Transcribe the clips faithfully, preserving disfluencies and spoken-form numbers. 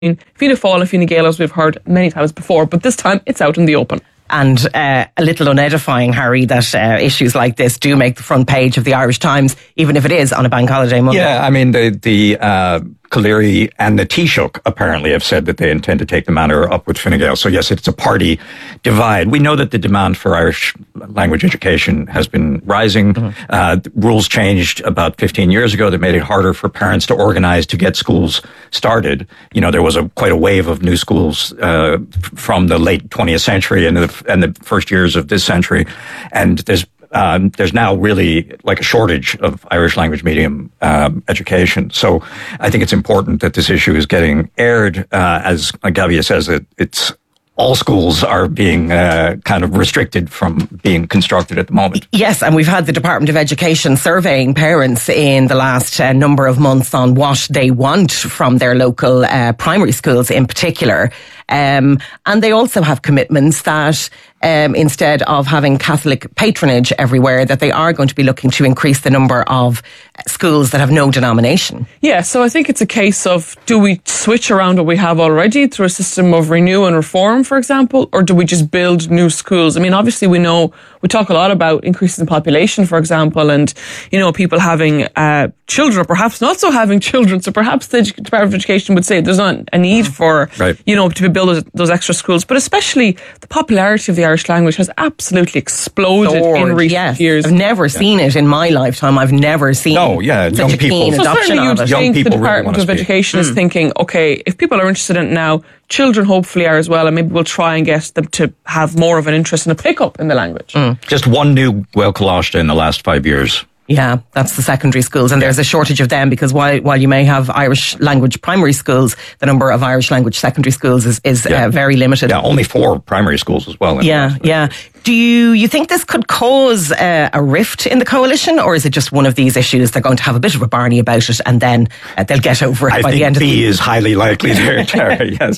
Fianna Fáil and Fine Gael, as we've heard many times before, but this time it's out in the open. And uh, a little unedifying, Harry, that uh, issues like this do make the front page of the Irish Times, even if it is on a bank holiday Monday. Yeah, I mean, the, the uh, Collaery and the Taoiseach apparently have said that they intend to take the matter up with Fine Gael. So yes, it's a party divide. We know that the demand for Irish language education has been rising. Mm-hmm. Uh, rules changed about fifteen years ago that made it harder for parents to organize to get schools started. You know, there was a quite a wave of new schools uh, from the late twentieth century and the, and the first years of this century. And there's Um, there's now really like a shortage of Irish language medium um, education. So I think it's important that this issue is getting aired. Uh, as Gavia says, it, it's all schools are being uh, kind of restricted from being constructed at the moment. Yes, and we've had the Department of Education surveying parents in the last uh, number of months on what they want from their local uh, primary schools in particular. Um, and they also have commitments that um, instead of having Catholic patronage everywhere, that they are going to be looking to increase the number of schools that have no denomination. Yeah, so I think it's a case of, do we switch around what we have already through a system of renew and reform, for example, or do we just build new schools? I mean, obviously we know, we talk a lot about increases in population, for example, and, you know, people having uh, children or perhaps not so having children. So perhaps the Department of Education would say there's not a need for, right. you know, to build those, those extra schools. But especially the popularity of the Irish language has absolutely exploded Lord, in recent yes. years. I've never yeah. seen it in my lifetime. I've never seen no, yeah, such young a people. keen so adoption certainly you'd of it. think Young the people really Department want of to Education speak. is Mm. thinking, okay, if people are interested in it now, children hopefully are as well, and maybe we'll try and get them to have more of an interest and a pick-up in the language. Mm. Just one new Gael Coláiste in the last five years. Yeah, that's the secondary schools, and there's a shortage of them because while while you may have Irish language primary schools, the number of Irish language secondary schools is, is yeah. uh, very limited. Yeah, only four primary schools as well. Yeah, yeah. Do you, you think this could cause uh, a rift in the coalition, or is it just one of these issues they're going to have a bit of a Barney about it and then uh, they'll get over it I by think the end B of the week? Is highly likely there, Tara, yes.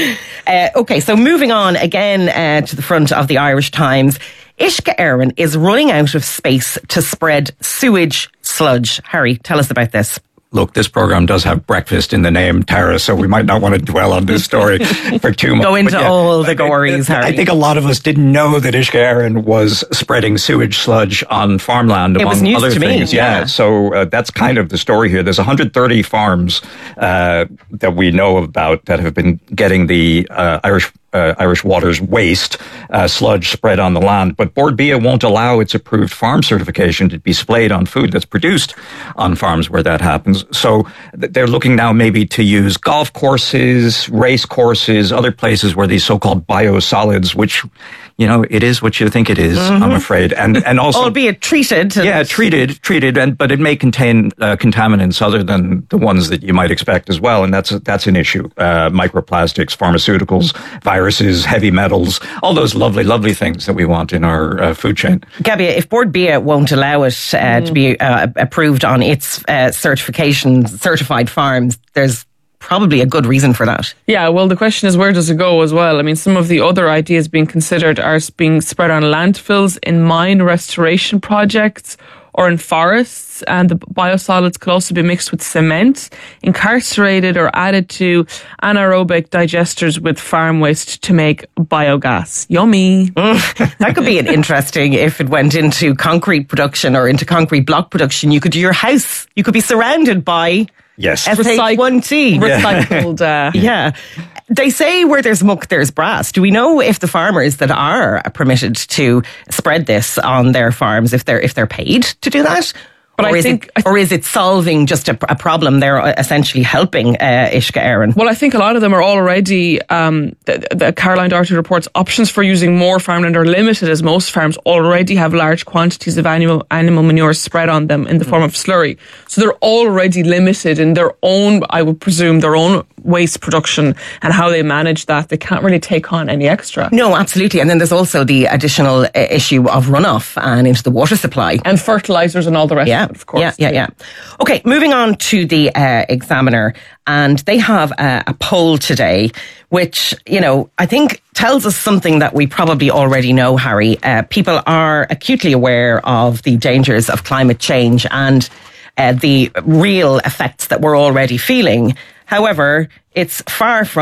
Uh, okay, so moving on again uh, to the front of the Irish Times. Uisce Éireann is running out of space to spread sewage sludge. Harry, tell us about this. Look, this program does have breakfast in the name, Tara, so we might not want to dwell on this story for too much. Go into yeah, all the gories, Harry. I think a lot of us didn't know that Uisce Éireann was spreading sewage sludge on farmland, among it was news other to things. Me, yeah. yeah, so uh, that's kind of the story here. There's one hundred thirty farms uh, that we know about that have been getting the uh, Irish Uh, Irish Water's waste uh, sludge spread on the land, but Bord Bia won't allow its approved farm certification to be splayed on food that's produced on farms where that happens. So th- they're looking now maybe to use golf courses, race courses, other places where these so-called biosolids, which, you know, it is what you think it is, mm-hmm. I'm afraid, and and also albeit treated. Yeah, treated, treated, and but it may contain uh, contaminants other than the ones that you might expect as well, and that's a, that's an issue. Uh, microplastics, pharmaceuticals, viruses, heavy metals, all those lovely, lovely things that we want in our uh, food chain. Gabia, if Bord Bia won't allow it uh, mm. to be uh, approved on its uh, certification, certified farms, there's probably a good reason for that. Yeah, well, the question is, where does it go as well? I mean, some of the other ideas being considered are being spread on landfills, in mine restoration projects, or in forests, and the biosolids could also be mixed with cement, incarcerated or added to anaerobic digesters with farm waste to make biogas. Yummy. Mm, that could be an interesting, if it went into concrete production or into concrete block production, you could do your house, you could be surrounded by yes. S H one T. Recycled. Uh, yeah. They say where there's muck, there's brass. Do we know if the farmers that are permitted to spread this on their farms, if they're if they're paid to do that? But or I is think, it, or is it solving just a, a problem? They're essentially helping uh, Uisce Éireann. Well, I think a lot of them are already. Um, the, the Caroline Doherty reports options for using more farmland are limited, as most farms already have large quantities of animal animal manure spread on them in the mm. form of slurry. So they're already limited in their own, I would presume, their own waste production and how they manage that. They can't really take on any extra. No, absolutely. And then there's also the additional uh, issue of runoff and into the water supply and fertilizers and all the rest. Yeah. Of it, of course. Yeah, yeah, yeah. Okay, moving on to the uh, Examiner, and they have a, a poll today, which, you know, I think tells us something that we probably already know, Harry. Uh, people are acutely aware of the dangers of climate change and uh, the real effects that we're already feeling. However, it's far from